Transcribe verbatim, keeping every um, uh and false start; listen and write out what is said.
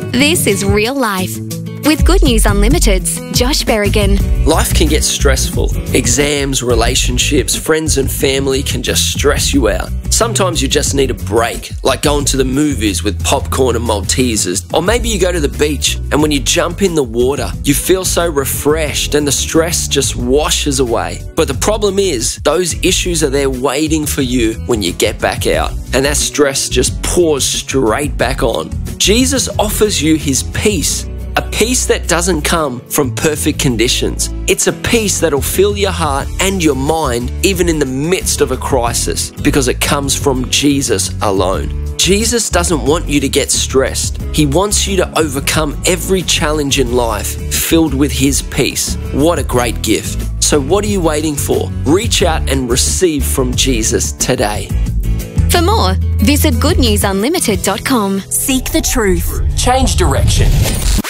This is Real Life with Good News Unlimited's Josh Berrigan. Life can get stressful. Exams, relationships, friends and family can just stress you out. Sometimes you just need a break, like going to the movies with popcorn and Maltesers. Or maybe you go to the beach and when you jump in the water, you feel so refreshed and the stress just washes away. But the problem is, those issues are there waiting for you when you get back out. And that stress just pours straight back on. Jesus offers you his peace. A peace that doesn't come from perfect conditions. It's a peace that'll fill your heart and your mind even in the midst of a crisis because it comes from Jesus alone. Jesus doesn't want you to get stressed. He wants you to overcome every challenge in life filled with his peace. What a great gift. So what are you waiting for? Reach out and receive from Jesus today. For more, visit good news unlimited dot com. Seek the truth. Change direction.